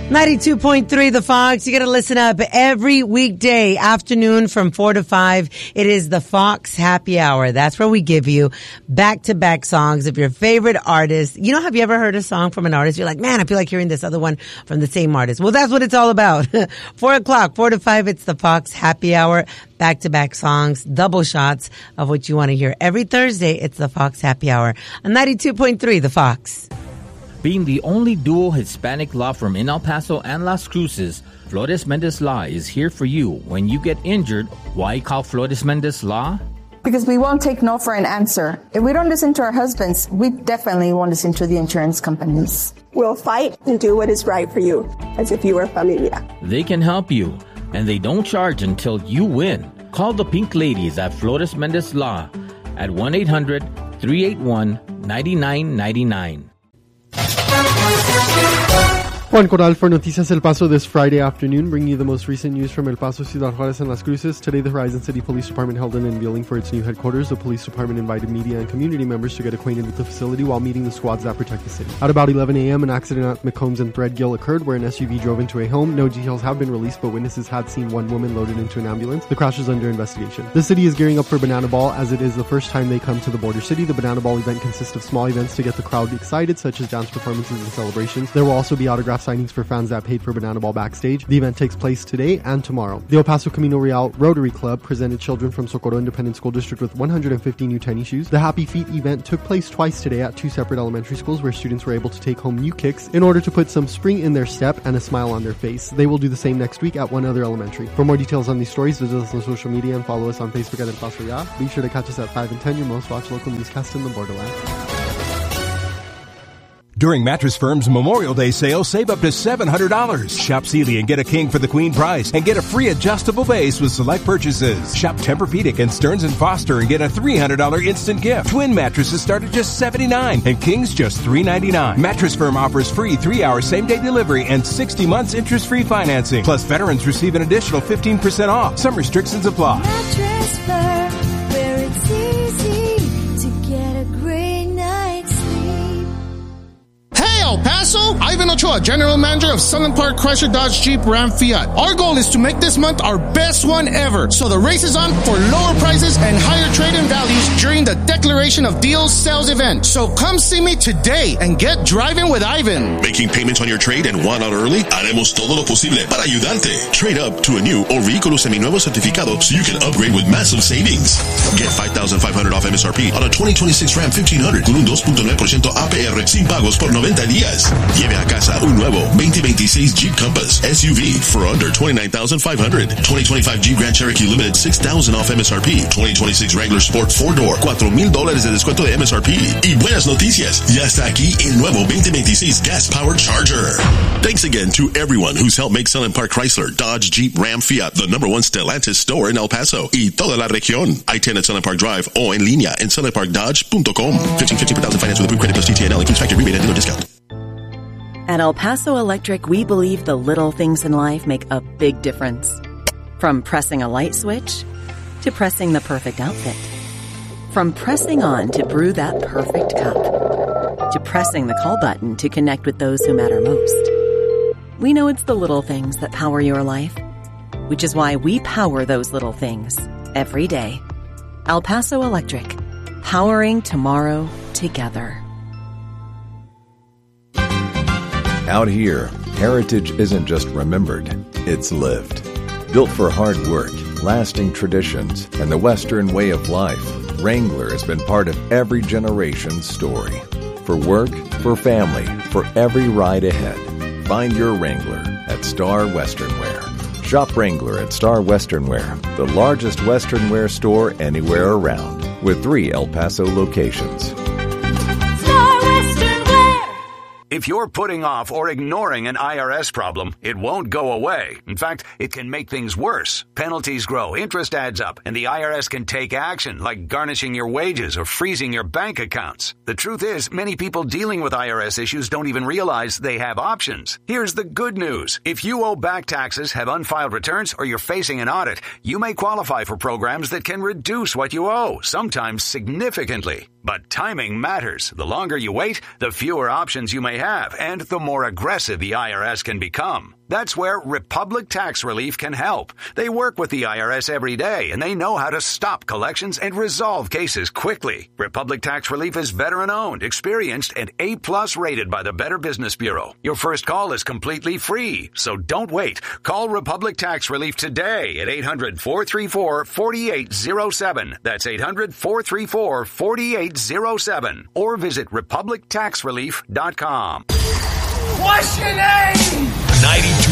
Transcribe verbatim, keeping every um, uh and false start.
ninety-two point three The Fox. You got to listen up every weekday afternoon from four to five. It is the Fox Happy Hour. That's where we give you back-to-back songs of your favorite artists. You know, have you ever heard a song from an artist? You're like, man, I feel like hearing this other one from the same artist. Well, that's what it's all about. Four o'clock, four to five, it's the Fox Happy Hour. Back-to-back songs, double shots of what you want to hear. Every Thursday, it's the Fox Happy Hour on ninety-two point three The Fox. Being the only dual Hispanic law firm in El Paso and Las Cruces, Flores Mendez Law is here for you. When you get injured, why call Flores Mendez Law? Because we won't take no for an answer. If we don't listen to our husbands, we definitely won't listen to the insurance companies. We'll fight and do what is right for you, as if you were familia. They can help you, and they don't charge until you win. Call the Pink Ladies at Flores Mendez Law at one eight hundred, three eight one, nine nine nine nine. Juan Corral for Noticias El Paso this Friday afternoon, bringing you the most recent news from El Paso, Ciudad Juarez, and Las Cruces. Today, the Horizon City Police Department held an unveiling for its new headquarters. The police department invited media and community members to get acquainted with the facility while meeting the squads that protect the city. At about eleven a.m., an accident at McCombs and Threadgill occurred where an S U V drove into a home. No details have been released, but witnesses had seen one woman loaded into an ambulance. The crash is under investigation. The city is gearing up for Banana Ball, as it is the first time they come to the border city. The Banana Ball event consists of small events to get the crowd excited, such as dance performances and celebrations. There will also be autograph signings for fans that paid for Banana Ball backstage. The event takes place today and tomorrow. The El Paso Camino Real Rotary Club presented children from Socorro Independent School District with one hundred fifty new tennis shoes. The Happy Feet event took place twice today at two separate elementary schools where students were able to take home new kicks in order to put some spring in their step and a smile on their face. They will do the same next week at one other elementary. For more details on these stories, visit us on social media and follow us on Facebook at El Paso Ya. Be sure to catch us at five and ten, your most watched local newscast in the borderland. During Mattress Firm's Memorial Day sale, save up to seven hundred dollars. Shop Sealy and get a king for the queen price and get a free adjustable base with select purchases. Shop Tempur-Pedic and Stearns and Foster and get a three hundred dollars instant gift. Twin mattresses start at just seventy-nine dollars and kings just three ninety-nine. Mattress Firm offers free three-hour same-day delivery and sixty months interest-free financing. Plus, veterans receive an additional fifteen percent off. Some restrictions apply. Mattress Firm, where it's easy to get a great night's sleep. El Paso, Ivan Ochoa, General Manager of Sunland Park Chrysler Dodge Jeep Ram Fiat. Our goal is to make this month our best one ever. So the race is on for lower prices and higher trade-in values during the Declaration of Deals sales event. So come see me today and get driving with Ivan. Making payments on your trade and want out early? Haremos todo lo posible para ayudarte. Trade up to a new or vehículo seminuevo certificado so you can upgrade with massive savings. Get five thousand five hundred dollars off M S R P on a twenty twenty-six Ram fifteen hundred con un two point nine percent A P R sin pagos por noventa días. Lleve a casa un nuevo twenty twenty-six Jeep Compass S U V for under twenty-nine thousand five hundred dollars. twenty twenty-five Jeep Grand Cherokee Limited six thousand dollars off M S R P. twenty twenty-six Wrangler Sport four door four mil dólares de descuento de M S R P. Y buenas noticias, ya está aquí el nuevo twenty twenty-six Gas Powered Charger. Thanks again to everyone who's helped make Sunland Park Chrysler, Dodge, Jeep, Ram, Fiat the number one Stellantis store in El Paso y toda la región. I ten at Sunland Park Drive o en línea en sunland park dodge dot com. fifteen fifty per thousand finance with approved credit plus T T N L includes factory rebate and dealer discount. At El Paso Electric, we believe the little things in life make a big difference. From pressing a light switch to pressing the perfect outfit. From pressing on to brew that perfect cup. To pressing the call button to connect with those who matter most. We know it's the little things that power your life, which is why we power those little things every day. El Paso Electric, powering tomorrow together. Out here, heritage isn't just remembered, it's lived. Built for hard work, lasting traditions, and the Western way of life, Wrangler has been part of every generation's story. For work, for family, for every ride ahead. Find your Wrangler at Star Western Wear. Shop Wrangler at Star Western Wear, the largest Western wear store anywhere around, with three El Paso locations. If you're putting off or ignoring an I R S problem, it won't go away. In fact, it can make things worse. Penalties grow, interest adds up, and the I R S can take action, like garnishing your wages or freezing your bank accounts. The truth is, many people dealing with I R S issues don't even realize they have options. Here's the good news. If you owe back taxes, have unfiled returns, or you're facing an audit, you may qualify for programs that can reduce what you owe, sometimes significantly. But timing matters. The longer you wait, the fewer options you may have, and the more aggressive the I R S can become. That's where Republic Tax Relief can help. They work with the I R S every day, and they know how to stop collections and resolve cases quickly. Republic Tax Relief is veteran-owned, experienced, and A-plus rated by the Better Business Bureau. Your first call is completely free, so don't wait. Call Republic Tax Relief today at eight hundred, four three four, four eight zero seven. That's eight hundred, four three four, four eight zero seven. Or visit republic tax relief dot com. What's your name? ninety-two